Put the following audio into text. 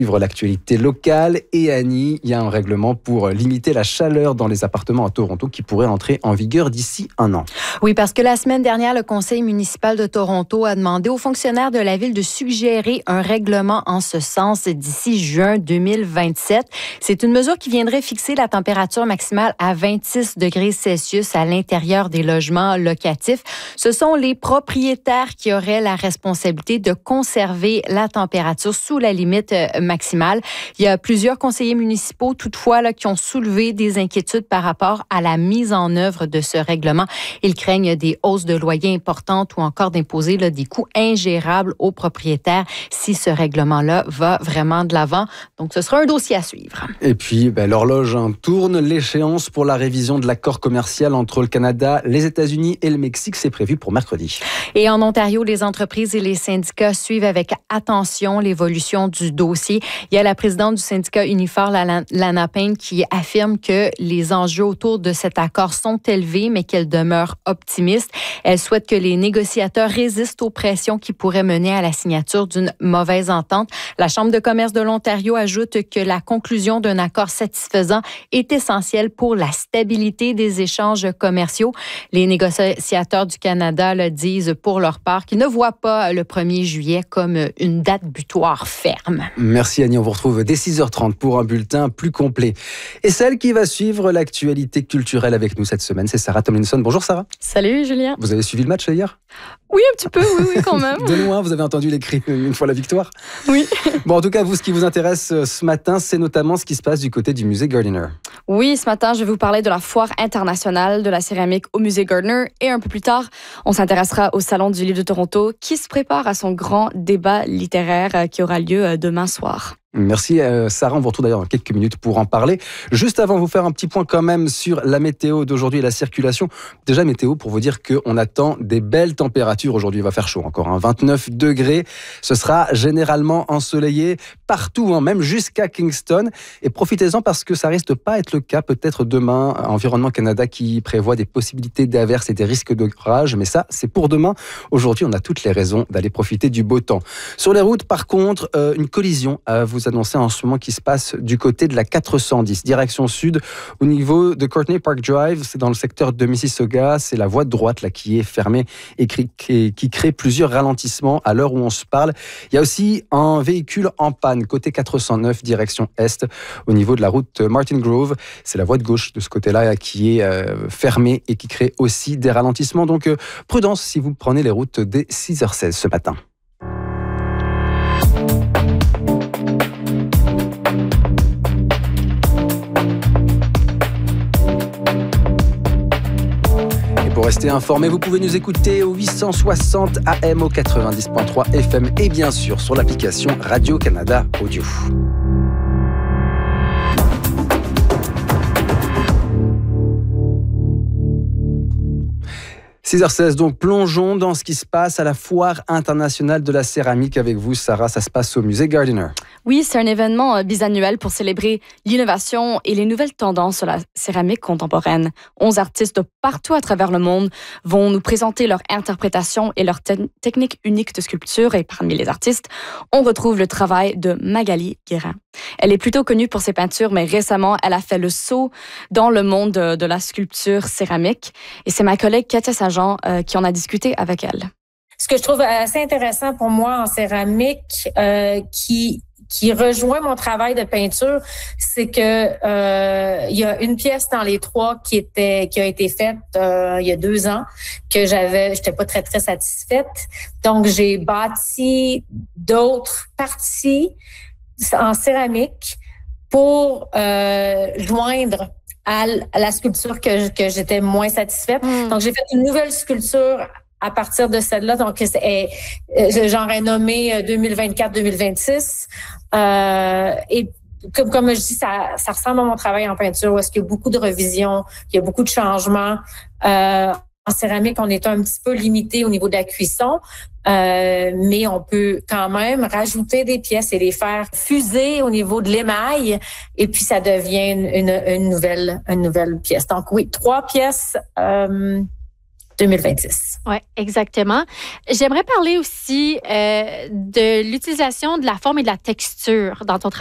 L'actualité locale et Annie, il y a un règlement pour limiter la chaleur dans les appartements à Toronto qui pourrait entrer en vigueur d'ici un an. Oui, parce que la semaine dernière, le conseil municipal de Toronto a demandé aux fonctionnaires de la ville de suggérer un règlement en ce sens d'ici juin 2027. C'est une mesure qui viendrait fixer la température maximale à 26 degrés Celsius à l'intérieur des logements locatifs. Ce sont les propriétaires qui auraient la responsabilité de conserver la température sous la limite maximale. Il y a plusieurs conseillers municipaux, toutefois, là, qui ont soulevé des inquiétudes par rapport à la mise en œuvre de ce règlement. Ils craignent des hausses de loyers importantes ou encore d'imposer des coûts ingérables aux propriétaires si ce règlement-là va vraiment de l'avant. Donc, ce sera un dossier à suivre. Et puis, l'horloge tourne. L'échéance pour la révision de l'accord commercial entre le Canada, les États-Unis et le Mexique, c'est prévu pour mercredi. Et en Ontario, les entreprises et les syndicats suivent avec attention l'évolution du dossier. Il y a la présidente du syndicat Unifor, Lana Payne, qui affirme que les enjeux autour de cet accord sont élevés, mais qu'elle demeure optimiste. Elle souhaite que les négociateurs résistent aux pressions qui pourraient mener à la signature d'une mauvaise entente. La Chambre de commerce de l'Ontario ajoute que la conclusion d'un accord satisfaisant est essentielle pour la stabilité des échanges commerciaux. Les négociateurs du Canada le disent pour leur part qu'ils ne voient pas le 1er juillet comme une date butoir ferme. Merci Annie, on vous retrouve dès 6h30 pour un bulletin plus complet. Et celle qui va suivre l'actualité culturelle avec nous cette semaine, c'est Sarah Tomlinson. Bonjour Sarah. Salut Julien. Vous avez suivi le match hier ? Oui, un petit peu, oui, quand même. De loin, vous avez entendu les cris une fois la victoire ? Oui. Bon, en tout cas, vous, ce qui vous intéresse ce matin, c'est notamment ce qui se passe du côté du musée Gardiner. Oui, ce matin, je vais vous parler de la foire internationale de la céramique au musée Gardiner. Et un peu plus tard, on s'intéressera au Salon du livre de Toronto qui se prépare à son grand débat littéraire qui aura lieu demain soir. Merci Sarah, on vous retrouve d'ailleurs dans quelques minutes pour en parler. Juste avant, vous faire un petit point quand même sur la météo d'aujourd'hui et la circulation. Déjà météo pour vous dire qu'on attend des belles températures aujourd'hui. Il va faire chaud encore, 29 degrés. Ce sera généralement ensoleillé partout, même jusqu'à Kingston. Et profitez-en parce que ça risque pas être le cas peut-être demain. Environnement Canada qui prévoit des possibilités d'averses et des risques d'orage. Mais ça, c'est pour demain. Aujourd'hui, on a toutes les raisons d'aller profiter du beau temps. Sur les routes, par contre, une collision à vous annoncer en ce moment qui se passe du côté de la 410, direction sud, au niveau de Courtney Park Drive. C'est dans le secteur de Mississauga. C'est la voie de droite là, qui est fermée et qui crée plusieurs ralentissements à l'heure où on se parle. Il y a aussi un véhicule en panne côté 409, direction est, au niveau de la route Martin Grove. C'est la voie de gauche de ce côté-là qui est fermée et qui crée aussi des ralentissements. Donc, prudence si vous prenez les routes dès 6h16 ce matin. Pour rester informé, vous pouvez nous écouter au 860 AM, au 90.3 FM et bien sûr sur l'application Radio-Canada Audio. « 6h16, donc plongeons dans ce qui se passe à la Foire internationale de la céramique avec vous, Sarah. Ça se passe au musée Gardiner. Oui, c'est un événement bisannuel pour célébrer l'innovation et les nouvelles tendances sur la céramique contemporaine. 11 artistes de partout à travers le monde vont nous présenter leur interprétation et leur technique unique de sculpture. Et parmi les artistes, on retrouve le travail de Magali Guérin. Elle est plutôt connue pour ses peintures, mais récemment, elle a fait le saut dans le monde de la sculpture céramique. Et c'est ma collègue Katia Saint-Jean qui en a discuté avec elle. Ce que je trouve assez intéressant pour moi en céramique, qui rejoint mon travail de peinture, c'est que il y a une pièce dans les trois qui a été faite il y a 2 ans que j'étais pas très satisfaite. Donc j'ai bâti d'autres parties en céramique pour joindre à la sculpture que j'étais moins satisfaite. Donc j'ai fait une nouvelle sculpture à partir de celle-là. Donc j'en ai nommé 2024-2026. Et comme je dis, ça ressemble à mon travail en peinture où est-ce qu'il y a beaucoup de revisions, il y a beaucoup de changements. En céramique, on est un petit peu limité au niveau de la cuisson, mais on peut quand même rajouter des pièces et les faire fuser au niveau de l'émail, et puis ça devient une nouvelle pièce. Donc oui, 3 pièces 2026. Oui, exactement. J'aimerais parler aussi de l'utilisation de la forme et de la texture dans ton travail.